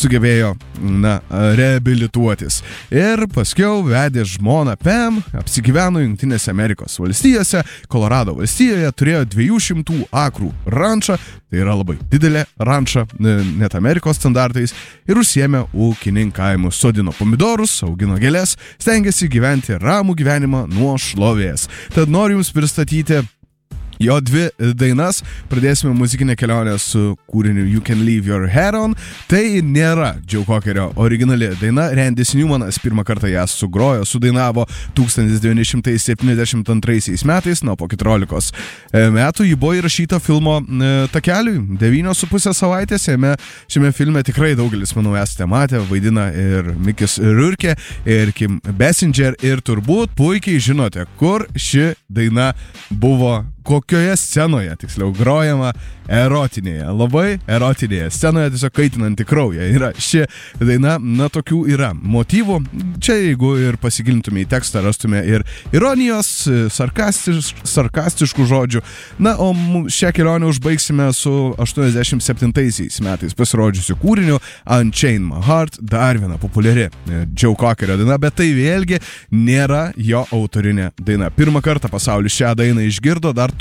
sugebėjo, reabilituotis. Ir paskiau vedė žmoną Pam, apsigyveno Jungtinėse Amerikos valstijose, Kolorado valstijoje, turėjo 200 akrų rančą, tai yra labai didelė ranča, net Amerikos standartais, ir užsiėmė ūkininkavimu, sodino pomidorus, augino gėlės, stengiasi gyventi ramų gyvenimą nuo šlovės. Tad noriu Jums pristatyti jo 2 dainas. Pradėsime muzikinę kelionę su kūriniu You Can Leave Your Head On. Tai nėra Joe Cockerio originali daina. Randis Newmanas pirmą kartą ją sugrojo, sudainavo 1972 metais, po 14 metų. Ji buvo įrašyta filmo takeliui, 9,5 savaitės. Šiame filme tikrai daugelis, manau, esate matę, vaidina ir Mickey's Rourke, ir Kim Basinger, ir turbūt puikiai žinote, kur ši daina buvo, kokioje scenoje, tiksliau, grojama erotinėje, labai erotinėje scenoje, tiesiog kaitinanti kraują. Yra ši daina, tokių yra motyvų. Čia, jeigu ir pasigilintume į tekstą, rastume ir ironijos, sarkastiškų žodžių. O šią kelionę užbaigsime su 87 metais pasirodžiusiu kūriniu Unchain My Heart, dar viena populiari Joe Cockerio daina, bet tai vėlgi nėra jo autorinė daina. Pirmą kartą pasaulis šią dainą išgirdo dar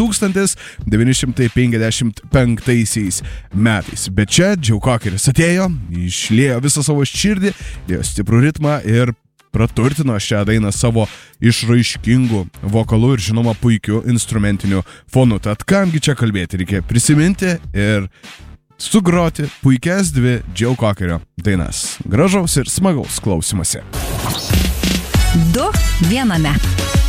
1955 metais. Bet čia Joe Cockeris atėjo, išliejo visą savo širdį, dėjo stiprų ritmą ir praturtino šią dainą savo išraiškingu vokalu ir žinoma puikiu instrumentiniu fonu. Tad kamgi čia kalbėti, reikia prisiminti ir sugroti puikias 2 Joe Cockerio dainas. Gražaus ir smagaus klausymosi. 2 viename.